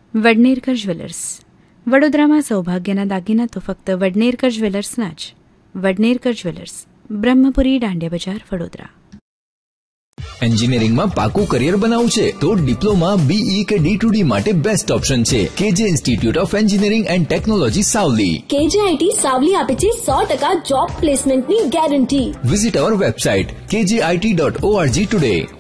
વડનેરકર jewellers. વડોદરામાં સૌભાગ્યના દાગીના તો ફક્ત વડનેરકર જ્વેલર્સના જ. વડનેરકર જ્વેલર્સ, બ્રહ્મપુરી, દાંડિયા બજાર, વડોદરા. એન્જિનિયરિંગમાં પાકું કરિયર બનાવવું છે તો ડિપ્લોમા, બીઈ કે D2D માટે બેસ્ટ ઓપ્શન છે KJ institute of engineering and technology Savli. KJIT Savli આપે છે 100% જોબ પ્લેસમેન્ટની ગેરંટી. વિઝિટ અવર વેબસાઇટ kjit.org ટુડે.